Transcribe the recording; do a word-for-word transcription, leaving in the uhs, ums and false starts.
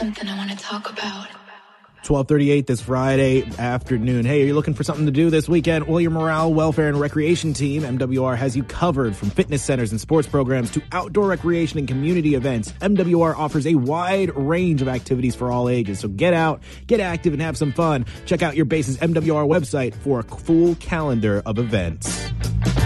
something I want to talk about. twelve thirty-eight this Friday afternoon. Hey, are you looking for something to do this weekend? Well, your Morale, Welfare, and Recreation team, M W R, has you covered. From fitness centers and sports programs to outdoor recreation and community events, M W R offers a wide range of activities for all ages. So get out, get active, and have some fun. Check out your base's M W R website for a full calendar of events.